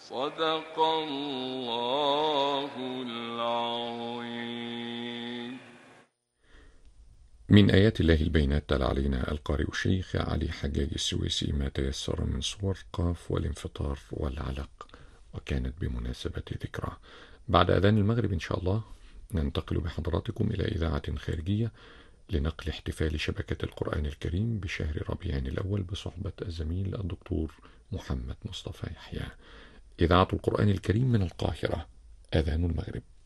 صدق الله العظيم. من آيات الله البينات تلا علينا القارئ الشيخ علي حجاج السويسي ما تيسر من صور قاف والانفطار والعلق، وكانت بمناسبة ذكرى. بعد أذان المغرب إن شاء الله ننتقل بحضراتكم إلى إذاعة خارجية لنقل احتفال شبكة القرآن الكريم بشهر ربيع الأول بصحبة الزميل الدكتور محمد مصطفى يحيى. إذاعة القرآن الكريم من القاهرة، أذان المغرب.